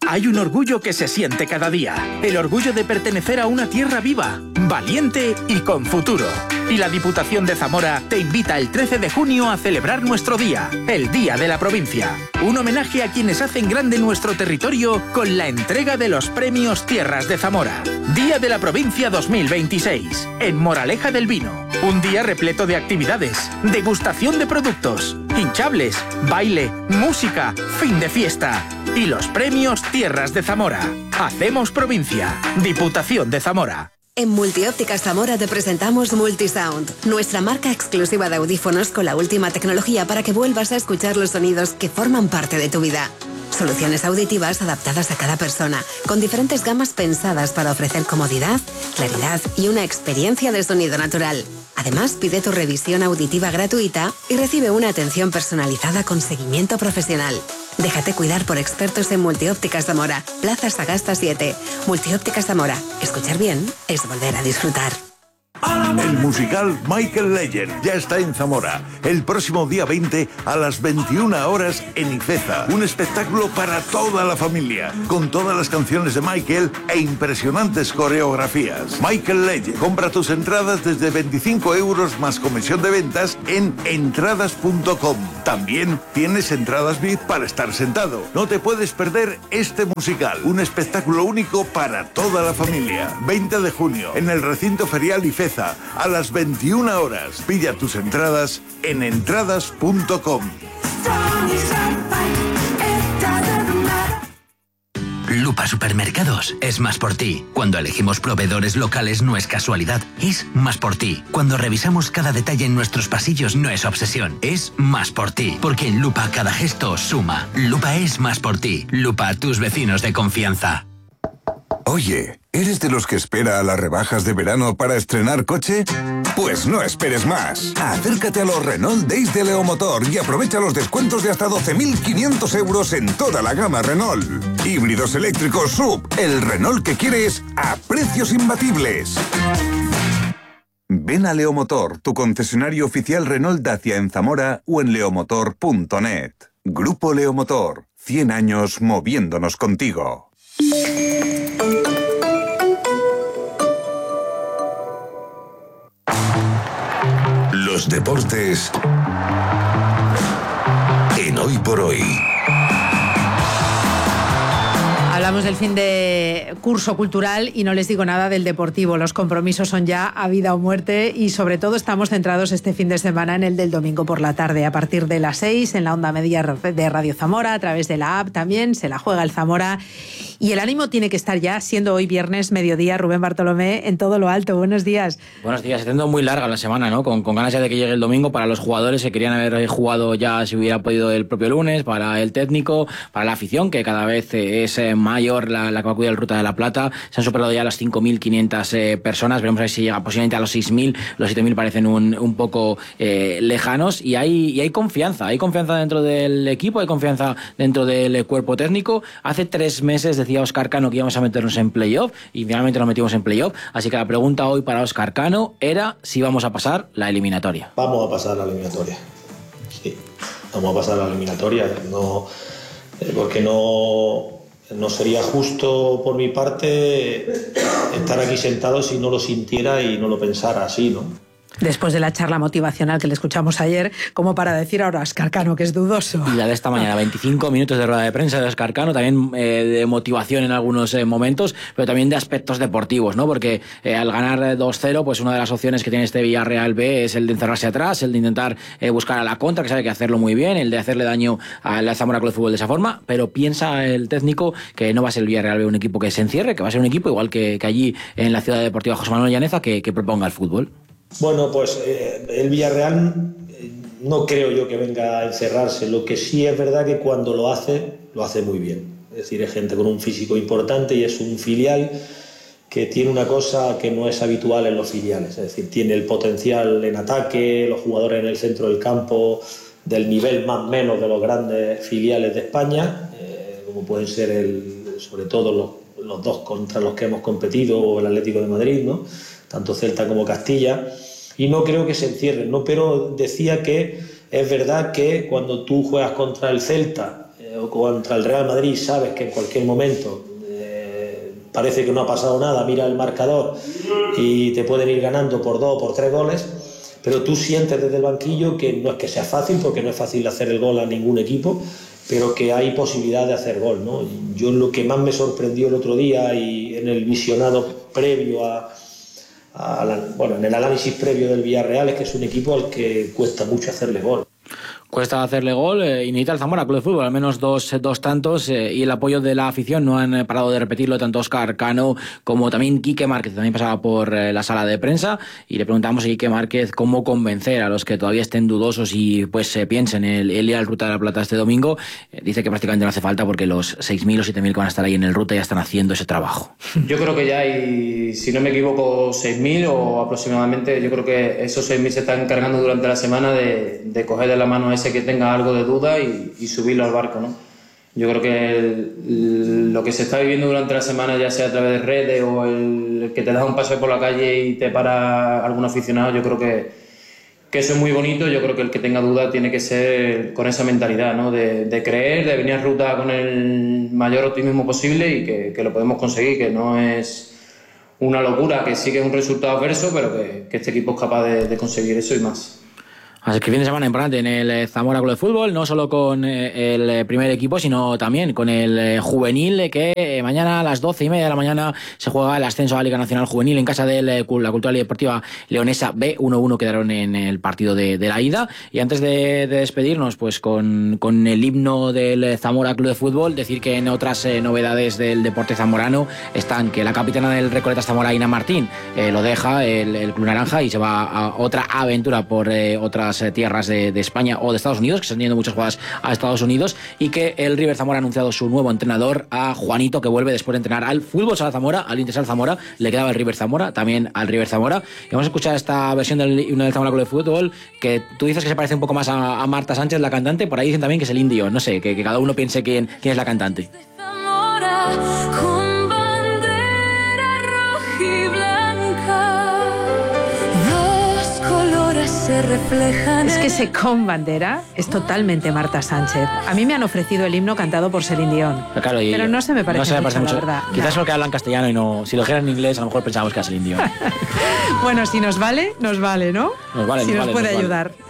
Hay un orgullo que se siente cada día. El orgullo de pertenecer a una tierra viva, valiente y con futuro. Y la Diputación de Zamora te invita el 13 de junio a celebrar nuestro día, el Día de la Provincia. Un homenaje a quienes hacen grande nuestro territorio con la entrega de los premios Tierras de Zamora. Día de la Provincia 2026, en Moraleja del Vino. Un día repleto de actividades, degustación de productos, hinchables, baile, música, fin de fiesta. Y los premios Tierras de Zamora. Hacemos provincia. Diputación de Zamora. En Multiópticas Zamora te presentamos Multisound, nuestra marca exclusiva de audífonos con la última tecnología para que vuelvas a escuchar los sonidos que forman parte de tu vida. Soluciones auditivas adaptadas a cada persona, con diferentes gamas pensadas para ofrecer comodidad, claridad y una experiencia de sonido natural. Además, pide tu revisión auditiva gratuita y recibe una atención personalizada con seguimiento profesional. Déjate cuidar por expertos en Multiópticas Zamora, Plaza Sagasta 7. Multiópticas Zamora. Escuchar bien es volver a disfrutar. El musical Michael Legend ya está en Zamora. El próximo día 20 a las 21 horas en Ifeza. Un espectáculo para toda la familia, con todas las canciones de Michael e impresionantes coreografías. Michael Legend. Compra tus entradas desde 25 euros más comisión de ventas en entradas.com. También tienes entradas VIP para estar sentado. No te puedes perder este musical. Un espectáculo único para toda la familia. 20 de junio en el recinto ferial Ifeza. A las 21 horas. Pilla tus entradas en entradas.com. Lupa Supermercados es más por ti. Cuando elegimos proveedores locales no es casualidad, es más por ti. Cuando revisamos cada detalle en nuestros pasillos no es obsesión, es más por ti. Porque en Lupa cada gesto suma. Lupa es más por ti. Lupa, tus vecinos de confianza. Oye, ¿eres de los que espera a las rebajas de verano para estrenar coche? Pues no esperes más. Acércate a los Renault Days de Leomotor y aprovecha los descuentos de hasta 12.500 euros en toda la gama Renault. Híbridos eléctricos SUV, el Renault que quieres a precios imbatibles. Ven a Leomotor, tu concesionario oficial Renault Dacia en Zamora o en leomotor.net. Grupo Leomotor, 100 años moviéndonos contigo. Los deportes en Hoy por Hoy. Hablamos del fin de curso cultural y no les digo nada del deportivo. Los compromisos son ya a vida o muerte y sobre todo estamos centrados este fin de semana en el del domingo por la tarde. A partir de las 6 en la onda media de Radio Zamora, a través de la app también, se la juega el Zamora. Y el ánimo tiene que estar ya, siendo hoy viernes, mediodía, Rubén Bartolomé, en todo lo alto. Buenos días. Buenos días. Siendo muy larga la semana, ¿no? Con ganas ya de que llegue el domingo para los jugadores que querían haber jugado ya si hubiera podido el propio lunes, para el técnico, para la afición, que cada vez es mayor la que va a cuidar el Ruta de la Plata. Se han superado ya las 5.500 personas. Veremos a ver si llega posiblemente a los 6.000. Los 7.000 parecen un poco lejanos. Y hay confianza. Hay confianza dentro del equipo, hay confianza dentro del cuerpo técnico. Hace 3 meses decía Óscar Cano que íbamos a meternos en playoff y finalmente nos metimos en playoff. Así que la pregunta hoy para Óscar Cano era si vamos a pasar la eliminatoria. Vamos a pasar la eliminatoria. Sí, vamos a pasar la eliminatoria. No, porque no sería justo por mi parte estar aquí sentado si no lo sintiera y no lo pensara así, ¿no? Después de la charla motivacional que le escuchamos ayer, como para decir ahora a Óscar Cano que es dudoso. Y la de esta mañana, 25 minutos de rueda de prensa de Óscar Cano, también de motivación en algunos momentos, pero también de aspectos deportivos, ¿no? Porque al ganar 2-0, pues una de las opciones que tiene este Villarreal B es el de encerrarse atrás, el de intentar buscar a la contra, que sabe que hacerlo muy bien, el de hacerle daño al Zamora Club de Fútbol de esa forma, pero piensa el técnico que no va a ser el Villarreal B un equipo que se encierre, que va a ser un equipo igual que allí en la Ciudad Deportiva José Manuel Llaneza, que proponga el fútbol. Bueno, pues el Villarreal no creo yo que venga a encerrarse. Lo que sí es verdad que cuando lo hace muy bien. Es decir, es gente con un físico importante y es un filial que tiene una cosa que no es habitual en los filiales. Es decir, tiene el potencial en ataque, los jugadores en el centro del campo, del nivel más o menos de los grandes filiales de España, como pueden ser sobre todo los dos contra los que hemos competido, o el Atlético de Madrid, ¿no? Tanto Celta como Castilla, y no creo que se encierren, ¿no? Pero decía que es verdad que cuando tú juegas contra el Celta contra el Real Madrid sabes que en cualquier momento parece que no ha pasado nada, mira el marcador y te pueden ir ganando por 2 o por 3 goles, pero tú sientes desde el banquillo que no es que sea fácil, porque no es fácil hacer el gol a ningún equipo, pero que hay posibilidad de hacer gol, ¿no? Yo lo que más me sorprendió el otro día y en el visionado previo en el análisis previo del Villarreal es que es un equipo al que cuesta mucho hacerle gol. Cuesta hacerle gol y necesita el Zamora Club de Fútbol al menos dos tantos y el apoyo de la afición. No han parado de repetirlo tanto Óscar Cano como también Quique Márquez, también pasaba por la sala de prensa, y le preguntamos a Quique Márquez cómo convencer a los que todavía estén dudosos y pues piensen en el ir al Ruta de la Plata este domingo. Dice que prácticamente no hace falta porque los 6.000 o 7.000 que van a estar ahí en el Ruta ya están haciendo ese trabajo. Yo creo que ya hay, si no me equivoco, 6.000 o aproximadamente. Yo creo que esos 6.000 se están encargando durante la semana de coger de la mano a ese que tenga algo de duda y subirlo al barco, ¿no? Yo creo que lo que se está viviendo durante la semana, ya sea a través de redes o el que te das un paseo por la calle y te para algún aficionado, yo creo que eso es muy bonito. Yo creo que el que tenga duda tiene que ser con esa mentalidad, ¿no? De creer, de venir a Ruta con el mayor optimismo posible y que lo podemos conseguir, que no es una locura, que sí que es un resultado adverso, pero que este equipo es capaz de conseguir eso y más. Así que fin de semana importante en el Zamora Club de Fútbol, no solo con el primer equipo, sino también con el juvenil, que mañana a las 12:30 de la mañana se juega el ascenso a la Liga Nacional Juvenil en casa de la Cultural y Deportiva Leonesa B. 1-1 quedaron en el partido de la ida. Y antes de despedirnos, pues con el himno del Zamora Club de Fútbol, decir que en otras novedades del deporte zamorano están que la capitana del Recoletas Zamora, Ina Martín, lo deja el Club Naranja y se va a otra aventura por otras tierras de España o de Estados Unidos, que están teniendo muchas jugadas a Estados Unidos, y que el River Zamora ha anunciado su nuevo entrenador, a Juanito, que vuelve después de entrenar al Fútbol Sala Zamora, al Intersal Zamora, le quedaba el River Zamora, también al River Zamora. Y vamos a escuchar esta versión del Zamora Club de Fútbol, que tú dices que se parece un poco más a Marta Sánchez, la cantante, por ahí dicen también que es el indio, no sé, que cada uno piense quién es la cantante. Se reflejan. Es que ese con bandera es totalmente Marta Sánchez. A mí me han ofrecido el himno cantado por Celine Dion. Claro, pero no se me parece, mucho, la verdad. Quizás porque hablan castellano y no. Si lo dijeran en inglés, a lo mejor pensábamos que era Celine Dion. Bueno, si nos vale, ¿no? Nos vale, si nos vale, puede nos ayudar. Vale.